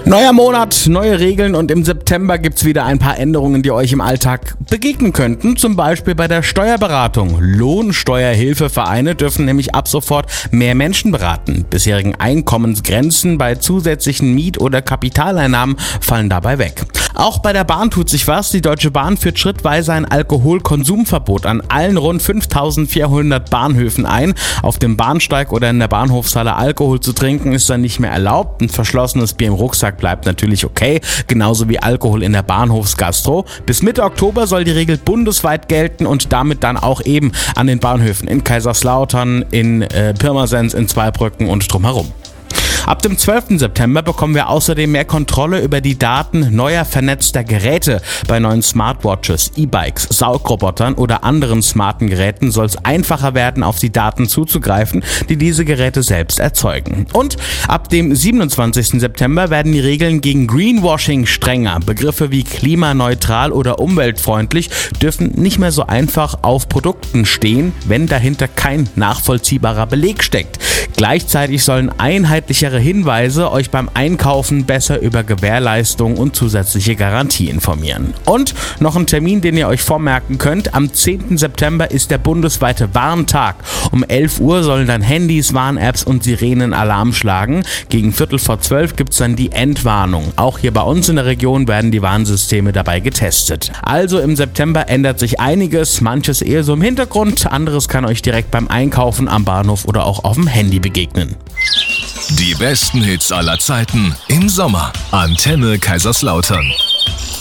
Neuer Monat, neue Regeln und im September gibt's wieder ein paar Änderungen, die euch im Alltag begegnen könnten. Zum Beispiel bei der Steuerberatung. Lohnsteuerhilfevereine dürfen nämlich ab sofort mehr Menschen beraten. Bisherigen Einkommensgrenzen bei zusätzlichen Miet- oder Kapitaleinnahmen fallen dabei weg. Auch bei der Bahn tut sich was. Die Deutsche Bahn führt schrittweise ein Alkoholkonsumverbot an allen rund 5.400 Bahnhöfen ein. Auf dem Bahnsteig oder in der Bahnhofshalle Alkohol zu trinken ist dann nicht mehr erlaubt. Ein verschlossenes Bier im Rucksack bleibt natürlich okay, genauso wie Alkohol in der Bahnhofsgastro. Bis Mitte Oktober soll die Regel bundesweit gelten und damit dann auch eben an den Bahnhöfen in Kaiserslautern, in Pirmasens, in Zweibrücken und drumherum. Ab dem 12. September bekommen wir außerdem mehr Kontrolle über die Daten neuer vernetzter Geräte. Bei neuen Smartwatches, E-Bikes, Saugrobotern oder anderen smarten Geräten soll es einfacher werden, auf die Daten zuzugreifen, die diese Geräte selbst erzeugen. Und ab dem 27. September werden die Regeln gegen Greenwashing strenger. Begriffe wie klimaneutral oder umweltfreundlich dürfen nicht mehr so einfach auf Produkten stehen, wenn dahinter kein nachvollziehbarer Beleg steckt. Gleichzeitig sollen einheitlichere Hinweise euch beim Einkaufen besser über Gewährleistung und zusätzliche Garantie informieren. Und noch ein Termin, den ihr euch vormerken könnt. Am 10. September ist der bundesweite Warntag. Um 11 Uhr sollen dann Handys, Warn-Apps und Sirenen Alarm schlagen. Gegen 11:45 gibt es dann die Endwarnung. Auch hier bei uns in der Region werden die Warnsysteme dabei getestet. Also im September ändert sich einiges, manches eher so im Hintergrund, anderes kann euch direkt beim Einkaufen am Bahnhof oder auch auf dem Handy begegnen. Die besten Hits aller Zeiten im Sommer. Antenne Kaiserslautern.